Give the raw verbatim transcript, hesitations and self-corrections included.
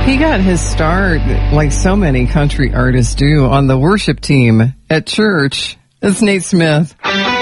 He got his start, like so many country artists do, on the worship team at church. It's Nate Smith.